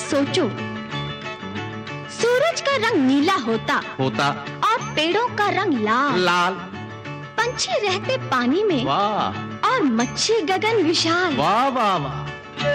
सोचो, सूरज का रंग नीला होता और पेड़ों का रंग लाल। पंछी रहते पानी में वाह, और मच्छी गगन विशाल। वाह वाह वाह।